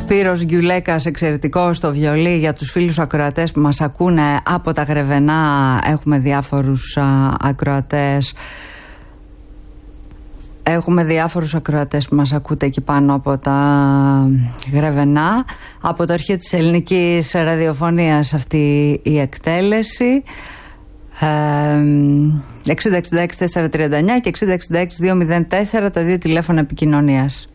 Σπύρος Γκιουλέκας, εξαιρετικό στο βιολί. Για τους φίλους ακροατές που μας ακούνε από τα Γρεβενά, έχουμε διάφορους ακροατές. Έχουμε διάφορους ακροατές που μας ακούτε εκεί πάνω από τα Γρεβενά. Από το αρχείο της ελληνικής ραδιοφωνίας αυτή η εκτέλεση. 6066-439 και 6066-204 τα δύο τηλέφωνα επικοινωνίας.